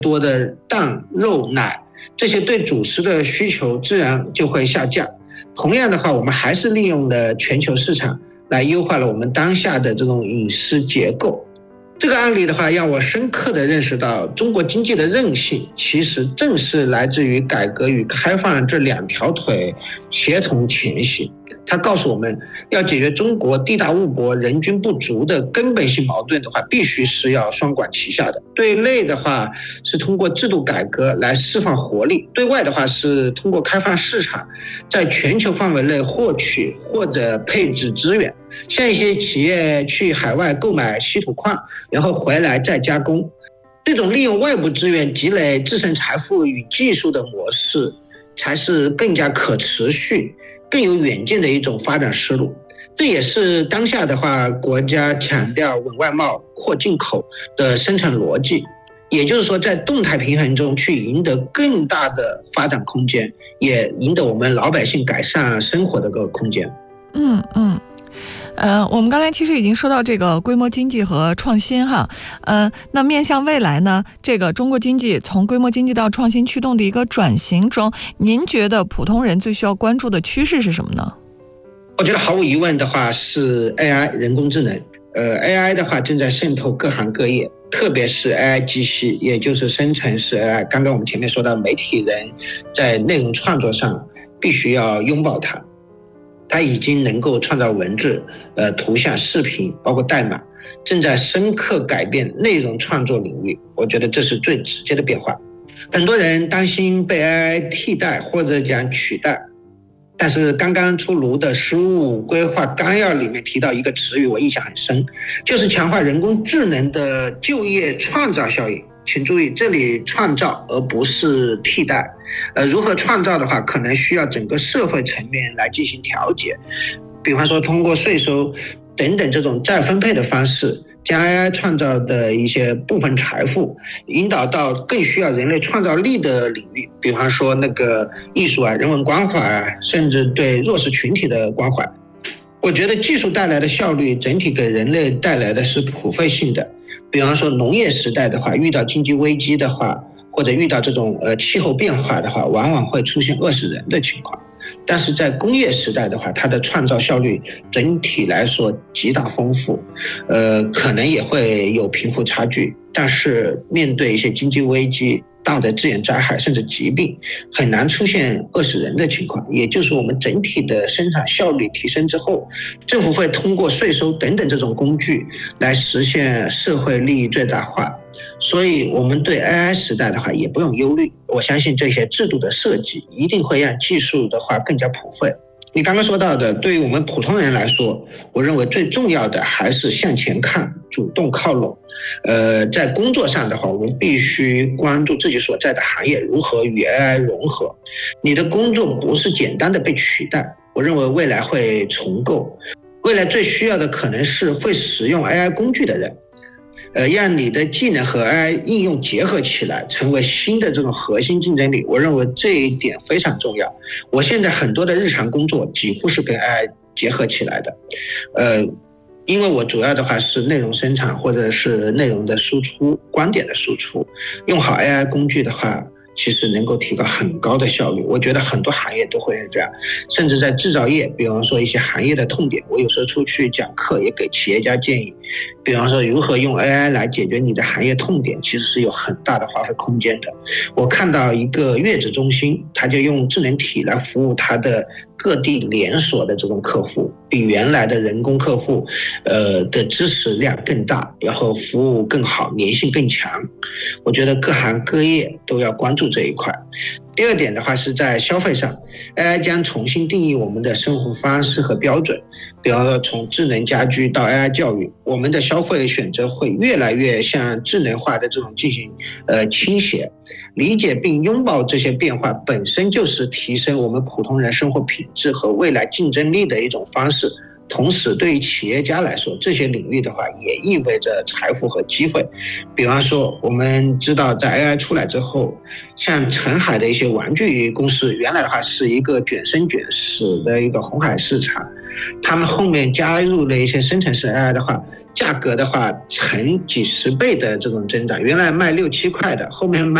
多的蛋、肉、奶，这些对主食的需求自然就会下降。同样的话，我们还是利用了全球市场来优化了我们当下的这种饮食结构。这个案例的话，让我深刻地认识到，中国经济的韧性其实正是来自于改革与开放这两条腿协同前行。它告诉我们，要解决中国地大物博、人均不足的根本性矛盾的话，必须是要双管齐下的。对内的话，是通过制度改革来释放活力；对外的话，是通过开放市场，在全球范围内获取或者配置资源。像一些企业去海外购买稀土矿，然后回来再加工，这种利用外部资源积累自身财富与技术的模式，才是更加可持续、更有远见的一种发展思路。这也是当下的话，国家强调稳外贸、扩进口的生产逻辑。也就是说，在动态平衡中去赢得更大的发展空间，也赢得我们老百姓改善生活的个空间。 我们刚才其实已经说到这个规模经济和创新哈，那面向未来呢，这个中国经济从规模经济到创新驱动的一个转型中，您觉得普通人最需要关注的趋势是什么呢？ 我觉得毫无疑问的话是 AI 人工智能。AI 的话正在渗透各行各业，特别是 AI 机器，也就是生成式 AI。刚刚我们前面说到，媒体人在内容创作上必须要拥抱它。它已经能够创造文字、图像、视频，包括代码，正在深刻改变内容创作领域。我觉得这是最直接的变化。很多人担心被 AI 替代或者讲取代，但是刚刚出炉的15规划纲要里面提到一个词语，我印象很深，就是强化人工智能的就业创造效应。请注意，这里创造而不是替代。如何创造的话，可能需要整个社会层面来进行调节，比方说通过税收等等这种再分配的方式，将 AI 创造的一些部分财富引导到更需要人类创造力的领域，比方说那个艺术啊、人文关怀啊，甚至对弱势群体的关怀。我觉得技术带来的效率整体给人类带来的是普惠性的。比方说农业时代的话，遇到经济危机的话，或者遇到这种气候变化的话，往往会出现饿死人的情况。但是在工业时代的话，它的创造效率整体来说极大丰富，可能也会有贫富差距，但是面对一些经济危机、大的自然灾害甚至疾病，很难出现饿死人的情况。也就是我们整体的生产效率提升之后，政府会通过税收等等这种工具来实现社会利益最大化。所以我们对 AI 时代的话也不用忧虑，我相信这些制度的设计一定会让技术的话更加普惠。你刚刚说到的，对于我们普通人来说，我认为最重要的还是向前看，主动靠拢。在工作上的话，我们必须关注自己所在的行业如何与 AI 融合。你的工作不是简单的被取代，我认为未来会重构。未来最需要的可能是会使用 AI 工具的人。让你的技能和 AI 应用结合起来，成为新的这种核心竞争力。我认为这一点非常重要。我现在很多的日常工作几乎是跟 AI 结合起来的。因为我主要的话是内容生产或者是内容的输出、观点的输出，用好 AI 工具的话，其实能够提高很高的效率。我觉得很多行业都会是这样，甚至在制造业，比方说一些行业的痛点，我有时候出去讲课也给企业家建议，比方说如何用 AI 来解决你的行业痛点，其实是有很大的发挥空间的。我看到一个月子中心，他就用智能体来服务他的各地连锁的这种客户，比原来的人工客户的支持量更大，然后服务更好，粘性更强。我觉得各行各业都要关注这一块。第二点的话是在消费上 ，AI 将重新定义我们的生活方式和标准。比方说从智能家居到 AI 教育，我们的消费选择会越来越向智能化的这种进行倾斜。理解并拥抱这些变化本身就是提升我们普通人生活品质和未来竞争力的一种方式。同时对于企业家来说，这些领域的话也意味着财富和机会。比方说我们知道在 AI 出来之后，像澄海的一些玩具公司，原来的话是一个卷生卷死的一个红海市场，他们后面加入了一些生成式 AI 的话， 价格的话成几十倍的这种增长，原来卖6、7块的，后面卖